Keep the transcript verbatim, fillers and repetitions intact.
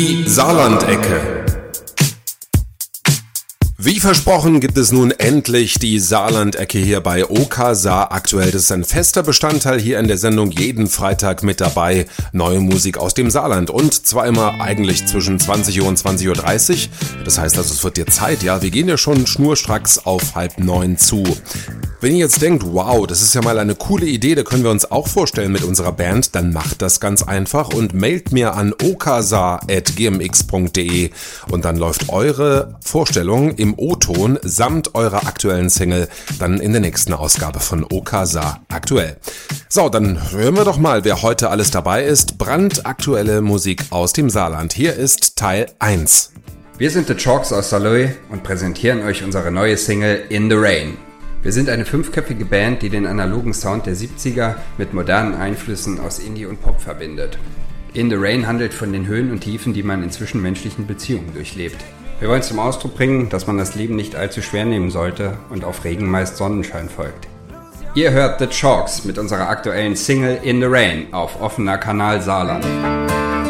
Die Saarland-Ecke. Wie versprochen gibt es nun endlich die Saarland-Ecke hier bei Okasa. Aktuell, das ist ein fester Bestandteil hier in der Sendung, jeden Freitag mit dabei. Neue Musik aus dem Saarland und zwar immer eigentlich zwischen zwanzig Uhr und zwanzig Uhr dreißig. Das heißt also, es wird dir Zeit, ja, wir gehen ja schon schnurstracks auf halb neun zu. Wenn ihr jetzt denkt, wow, das ist ja mal eine coole Idee, da können wir uns auch vorstellen mit unserer Band, dann macht das ganz einfach und mailt mir an okasa at g m x punkt d e und dann läuft eure Vorstellung im O-Ton samt eurer aktuellen Single dann in der nächsten Ausgabe von Okasa aktuell. So, dann hören wir doch mal, wer heute alles dabei ist. Brandaktuelle Musik aus dem Saarland. Hier ist Teil eins. Wir sind The Chalks aus Saarlouis und präsentieren euch unsere neue Single In the Rain. Wir sind eine fünfköpfige Band, die den analogen Sound der siebziger mit modernen Einflüssen aus Indie und Pop verbindet. In the Rain handelt von den Höhen und Tiefen, die man in zwischenmenschlichen Beziehungen durchlebt. Wir wollen zum Ausdruck bringen, dass man das Leben nicht allzu schwer nehmen sollte und auf Regen meist Sonnenschein folgt. Ihr hört The Chalks mit unserer aktuellen Single In the Rain auf offener Kanal Saarland.